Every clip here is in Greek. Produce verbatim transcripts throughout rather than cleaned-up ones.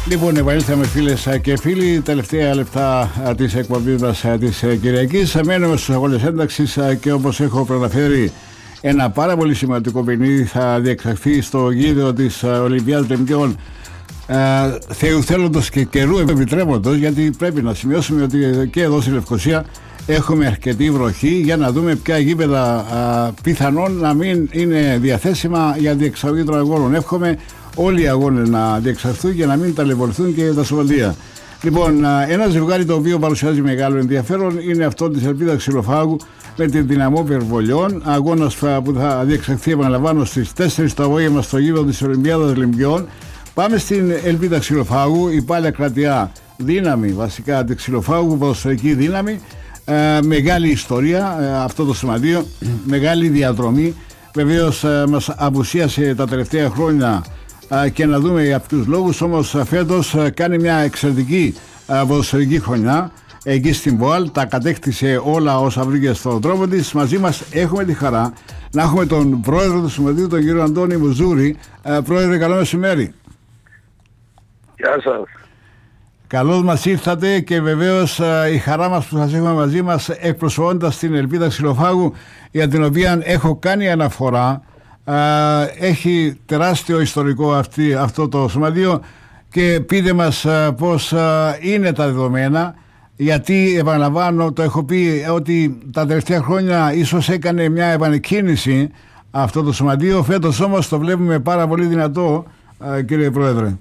Λοιπόν, επανήλθαμε φίλες και φίλοι, τελευταία λεπτά της εκπομπής μας της Κυριακής. Μένουμε στους αγώνες ένταξης και όπως έχω προαναφέρει, ένα πάρα πολύ σημαντικό παιχνίδι θα διεξαχθεί στο γήπεδο της Ολυμπιάδας Λεμκιών, θεού θέλοντος και καιρού επιτρέποντος, γιατί πρέπει να σημειώσουμε ότι και εδώ στη Λευκοσία έχουμε αρκετή βροχή, για να δούμε ποια γήπεδα πιθανόν να μην είναι διαθέσιμα για διεξαγωγή των αγώνων. Εύχομαι όλοι οι αγώνες να διεξαχθούν και να μην ταλαιπωρηθούν και τα σωματεία. Λοιπόν, ένα ζευγάρι το οποίο παρουσιάζει μεγάλο ενδιαφέρον είναι αυτό της Ελπίδας Ξυλοφάγου με την Δυναμό Περβολιών. Αγώνας που θα διεξαχθεί, επαναλαμβάνω, στις τέσσερις το απόγευμα στο γήπεδο της Ολυμπιάδας Λεμκιών. Πάμε στην Ελπίδα Ξυλοφάγου, η πάλια κρατιά δύναμη, βασικά τη Ξυλοφάγου, ποδοσφαιρική δύναμη. Ε, μεγάλη ιστορία ε, αυτό το σωματείο, μεγάλη διαδρομή. Βεβαίως ε, μας απουσίασε τα τελευταία χρόνια ε, και να δούμε για ποιους λόγους, όμως ε, φέτος ε, κάνει μια εξαιρετική ε, ποδοσφαιρική χρονιά εκεί στην Βοάλ, τα κατέκτησε όλα όσα βρήκε στον τρόπο της. Μαζί μας έχουμε τη χαρά να έχουμε τον πρόεδρο του σωματείου, τον κύριο Αντώνη Μουζούρη. ε, Πρόεδρε, καλό μεσημέρι. Γεια σας. Καλώς μας ήρθατε και βεβαίως η χαρά μας που σας έχουμε μαζί μας, εκπροσωπώντας την Ελπίδα Ξυλοφάγου, για την οποία έχω κάνει αναφορά. Έχει τεράστιο ιστορικό αυτή, αυτό το σωματείο, και πείτε μας πώς είναι τα δεδομένα, γιατί επαναλαμβάνω, το έχω πει ότι τα τελευταία χρόνια ίσως έκανε μια επανεκκίνηση αυτό το σωματείο. Φέτος όμως το βλέπουμε πάρα πολύ δυνατό, κύριε Πρόεδρε.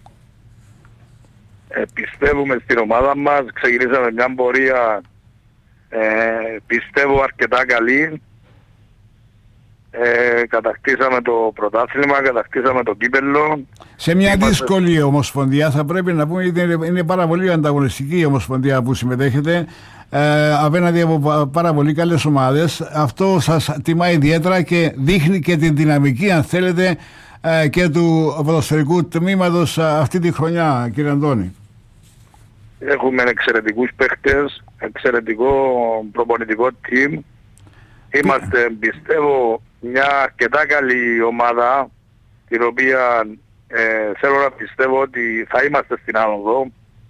Ε, πιστεύουμε στην ομάδα μας, ξεκινήσαμε μια πορεία ε, πιστεύω αρκετά καλή. Ε, κατακτήσαμε το πρωτάθλημα, κατακτήσαμε το κύπελλο. Σε μια Είμαστε... δύσκολη ομοσπονδία, θα πρέπει να πούμε, είναι, είναι πάρα πολύ ανταγωνιστική η ομοσπονδία που συμμετέχετε, ε, απέναντι από πάρα πολύ καλές ομάδες. Αυτό σας τιμά ιδιαίτερα και δείχνει και την δυναμική, αν θέλετε, ε, και του ποδοσφαιρικού τμήματος αυτή τη χρονιά, κύριε Αντώνη. Έχουμε εξαιρετικούς παίχτες, εξαιρετικό προπονητικό team. Είμαστε, πιστεύω, μια αρκετά καλή ομάδα, την οποία ε, θέλω να πιστεύω ότι θα είμαστε στην άνοδο.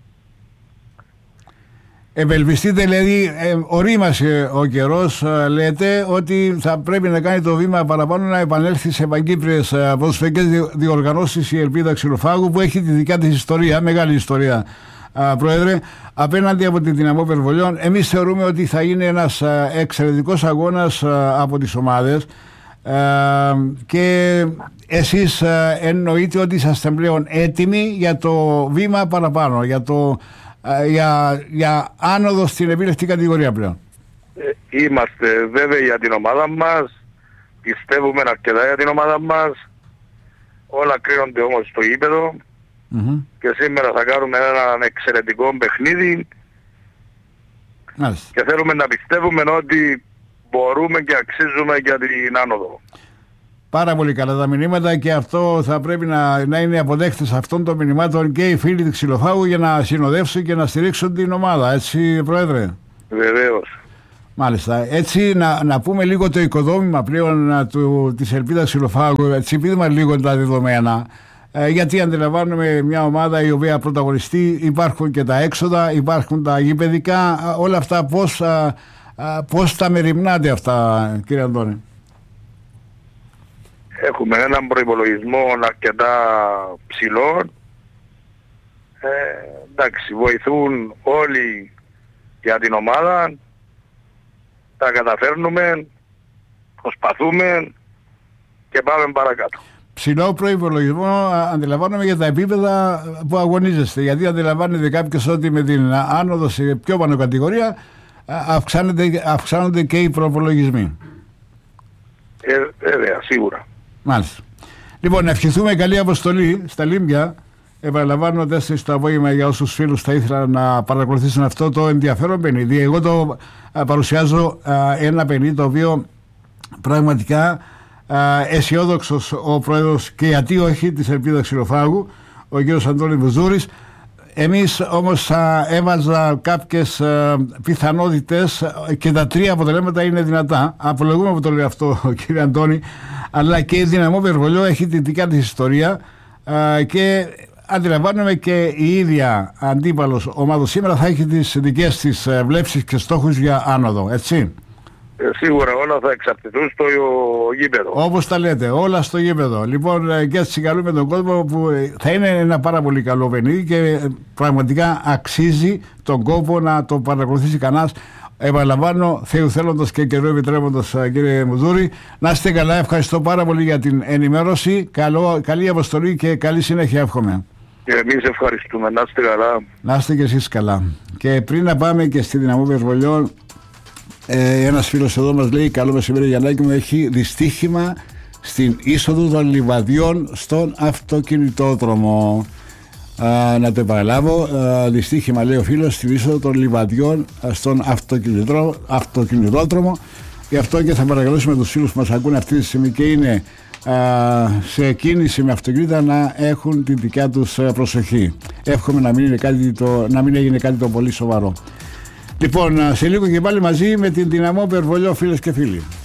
Ευελπιστείτε, δηλαδή, ε, ορίμασε ο καιρός, ε, λέτε ότι θα πρέπει να κάνει το βήμα παραπάνω, να επανέλθει σε παγκύπριες ε, ποδοσφαιρικές διοργανώσεις η Ελπίδα Ξυλοφάγου, που έχει τη δικιά της ιστορία, μεγάλη ιστορία. Α, Πρόεδρε, απέναντι από την Δυναμό Περβολιών, εμείς θεωρούμε ότι θα είναι ένας α, εξαιρετικός αγώνας α, από τις ομάδες, α, και εσείς α, εννοείτε ότι είσαστε πλέον έτοιμοι για το βήμα παραπάνω, για, το, α, για, για άνοδο στην επίλεκτη κατηγορία πλέον. Ε, είμαστε βέβαιοι για την ομάδα μας, πιστεύουμε αρκετά για την ομάδα μας, όλα κρίνονται όμως στο γήπεδο. Mm-hmm. Και σήμερα θα κάνουμε ένα εξαιρετικό παιχνίδι. Μάλιστα. Και θέλουμε να πιστεύουμε ότι μπορούμε και αξίζουμε για την άνοδο. Πάρα πολύ καλά τα μηνύματα, και αυτό θα πρέπει να, να είναι αποδέκτες αυτών των μηνυμάτων και οι φίλοι της Ξυλοφάγου, για να συνοδεύσουν και να στηρίξουν την ομάδα, έτσι, Πρόεδρε? Βεβαίως. Μάλιστα. Έτσι να, να πούμε λίγο το οικοδόμημα πλέον του, της Ελπίδας Ξυλοφάγου, έτσι, πείτε μας λίγο τα δεδομένα. Ε, γιατί αντιλαμβάνομαι μια ομάδα η οποία πρωταγωνιστεί, υπάρχουν και τα έξοδα, υπάρχουν τα γηπεδικά, όλα αυτά πώς, α, α, πώς τα μεριμνάτε αυτά, κύριε Αντώνη? Έχουμε έναν προϋπολογισμό αρκετά ψηλό. Ε, εντάξει, βοηθούν όλοι για την ομάδα, τα καταφέρνουμε, προσπαθούμε και πάμε παρακάτω. Ψηλό προϋπολογισμό, αντιλαμβάνομαι, για τα επίπεδα που αγωνίζεστε. Γιατί αντιλαμβάνεται κάποιος ότι με την άνοδο σε πιο πάνω κατηγορία αυξάνονται και οι προϋπολογισμοί. Ε, βέβαια, σίγουρα. Μάλιστα. Λοιπόν, να ευχηθούμε καλή αποστολή στα Λίμπια. Επαναλαμβάνω, τέσσερις το απόγευμα για όσους φίλους θα ήθελαν να παρακολουθήσουν αυτό το ενδιαφέρον παιχνίδι. Εγώ το α, παρουσιάζω α, ένα παιχνίδι το οποίο πραγματικά αισιόδοξος ο πρόεδρος, και γιατί όχι, της Ελπίδας Ξυλοφάγου, ο κύριος Αντώνης Μουζούρης. Εμείς όμως α, έβαζα κάποιες α, πιθανότητες, και τα τρία αποτελέσματα είναι δυνατά. Απολογούμε που το λέει αυτό ο κύριε Αντώνη, αλλά και η Δυναμό Περβολιό έχει τη δικιά της ιστορία, α, και αντιλαμβάνομαι και η ίδια αντίπαλος ομάδα σήμερα θα έχει τις δικές της βλέψεις και στόχους για άνοδο, έτσι. Ε, σίγουρα όλα θα εξαρτηθούν στο γήπεδο. Όπως τα λέτε, όλα στο γήπεδο. Λοιπόν, και έτσι καλούμε τον κόσμο που θα είναι ένα πάρα πολύ καλό παιχνίδι και πραγματικά αξίζει τον κόπο να το παρακολουθήσει κανένας. Επαναλαμβάνω, Θεού θέλοντας και καιρό επιτρέποντας, κύριε Μουδούρη. Να είστε καλά, ευχαριστώ πάρα πολύ για την ενημέρωση. Καλό, καλή αποστολή και καλή συνέχεια εύχομαι. Και εμείς ευχαριστούμε, να είστε καλά. Να είστε και εσείς καλά. Και πριν να πάμε και στη Δυναμό Περβολιών, ε, ένας φίλος εδώ μας λέει: καλό μεσημέρι Γιαννάκη μου, έχει δυστύχημα στην είσοδο των λιβαδιών στον αυτοκινητόδρομο. Α, να το επαναλάβω, α, δυστύχημα λέει ο φίλος στην είσοδο των λιβαδιών στον αυτοκινητόδρομο. Γι' αυτό και θα παρακαλέσουμε τους φίλους που μας ακούνε αυτή τη στιγμή και είναι α, σε κίνηση με αυτοκίνητα να έχουν την δικιά τους προσοχή. Εύχομαι να μην, είναι κάτι το, να μην έγινε κάτι το πολύ σοβαρό. Λοιπόν, σε λίγο και πάλι μαζί με την Δυναμό Περβολιό, φίλες και φίλοι.